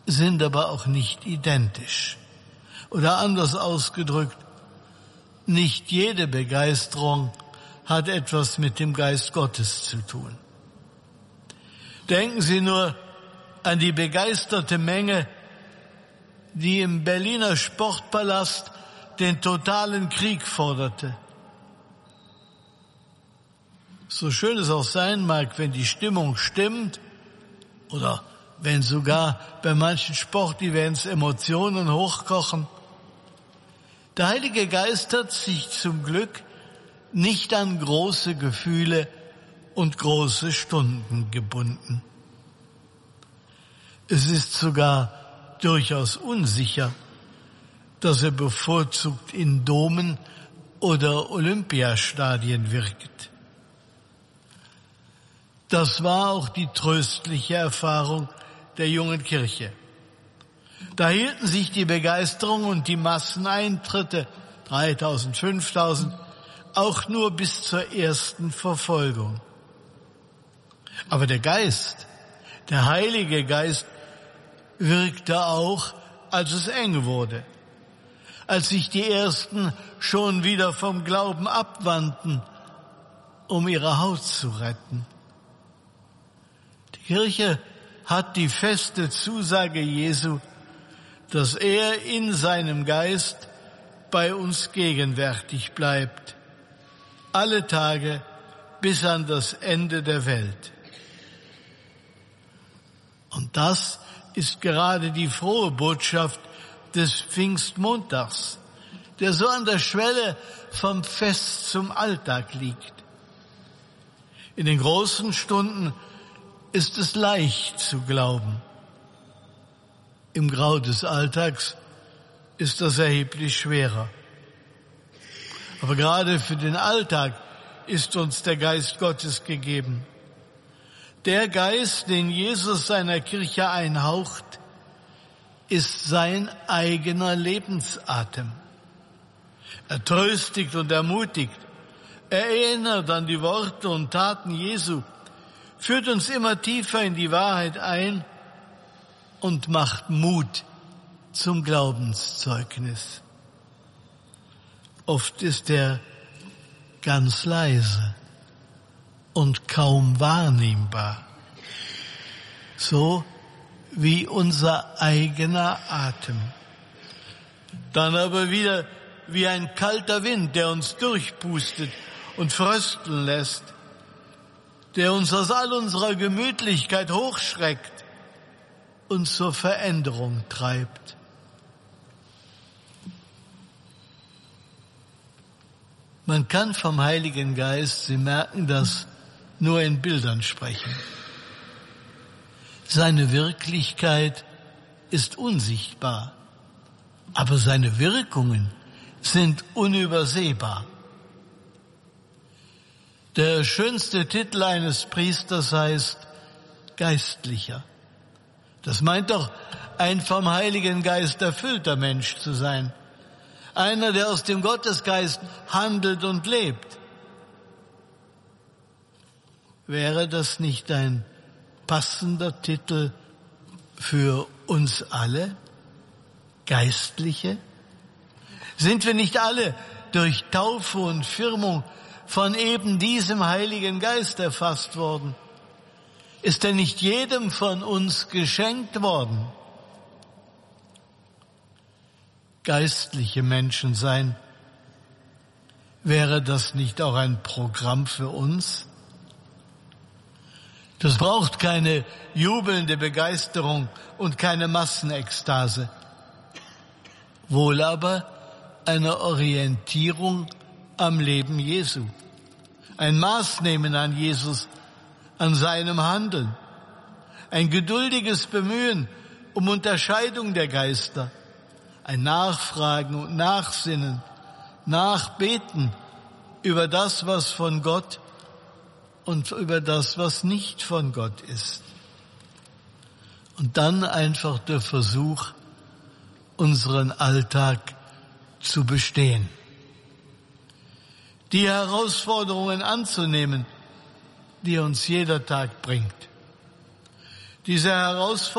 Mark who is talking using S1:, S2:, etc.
S1: sind aber auch nicht identisch. Oder anders ausgedrückt, nicht jede Begeisterung hat etwas mit dem Geist Gottes zu tun. Denken Sie nur an die begeisterte Menge, die im Berliner Sportpalast den totalen Krieg forderte. So schön es auch sein mag, wenn die Stimmung stimmt oder wenn sogar bei manchen Sportevents Emotionen hochkochen. Der Heilige Geist hat sich zum Glück nicht an große Gefühle und große Stunden gebunden. Es ist sogar durchaus unsicher, dass er bevorzugt in Domen oder Olympiastadien wirkt. Das war auch die tröstliche Erfahrung der jungen Kirche. Da hielten sich die Begeisterung und die Masseneintritte, 3000, 5000, auch nur bis zur ersten Verfolgung. Aber der Geist, der Heilige Geist, wirkte auch, als es eng wurde, als sich die Ersten schon wieder vom Glauben abwandten, um ihre Haut zu retten. Die Kirche hat die feste Zusage Jesu, dass er in seinem Geist bei uns gegenwärtig bleibt, alle Tage bis an das Ende der Welt. Und das ist gerade die frohe Botschaft des Pfingstmontags, der so an der Schwelle vom Fest zum Alltag liegt. In den großen Stunden ist es leicht zu glauben. Im Grau des Alltags ist das erheblich schwerer. Aber gerade für den Alltag ist uns der Geist Gottes gegeben. Der Geist, den Jesus seiner Kirche einhaucht, ist sein eigener Lebensatem. Er tröstigt und ermutigt, erinnert an die Worte und Taten Jesu, führt uns immer tiefer in die Wahrheit ein und macht Mut zum Glaubenszeugnis. Oft ist er ganz leise und kaum wahrnehmbar, so wie unser eigener Atem. Dann aber wieder wie ein kalter Wind, der uns durchpustet und frösteln lässt, der uns aus all unserer Gemütlichkeit hochschreckt und zur Veränderung treibt. Man kann vom Heiligen Geist, Sie merken das, nur in Bildern sprechen. Seine Wirklichkeit ist unsichtbar, aber seine Wirkungen sind unübersehbar. Der schönste Titel eines Priesters heißt Geistlicher. Das meint doch, ein vom Heiligen Geist erfüllter Mensch zu sein. Einer, der aus dem Gottesgeist handelt und lebt. Wäre das nicht ein passender Titel für uns alle? Geistliche? Sind wir nicht alle durch Taufe und Firmung von eben diesem Heiligen Geist erfasst worden? Ist er nicht jedem von uns geschenkt worden? Geistliche Menschen sein, wäre das nicht auch ein Programm für uns? Das braucht keine jubelnde Begeisterung und keine Massenekstase. Wohl aber eine Orientierung am Leben Jesu. Ein Maßnehmen an Jesus, an seinem Handeln. Ein geduldiges Bemühen um Unterscheidung der Geister. Ein Nachfragen und Nachsinnen, Nachbeten über das, was von Gott und über das, was nicht von Gott ist. Und dann einfach der Versuch, unseren Alltag zu bestehen. Die Herausforderungen anzunehmen, die uns jeder Tag bringt. Diese Herausforderungen